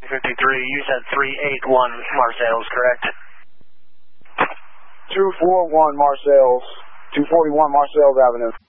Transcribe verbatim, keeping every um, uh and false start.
fifty-three, you said three eight one Marseilles, correct? two four one Marseilles, two forty-one Marseilles Avenue.